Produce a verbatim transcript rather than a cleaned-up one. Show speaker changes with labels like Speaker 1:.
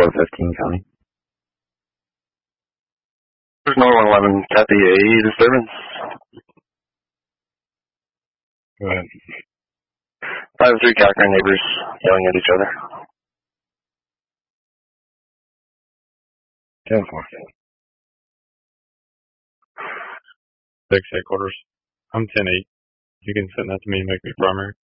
Speaker 1: four fifteen county.
Speaker 2: There's no one eleven, copy A disturbance.
Speaker 1: Go ahead.
Speaker 2: five three Cochrane, neighbors yelling at each other.
Speaker 1: ten four.
Speaker 3: Six headquarters. I'm ten eight. You can send that to me and make me primary.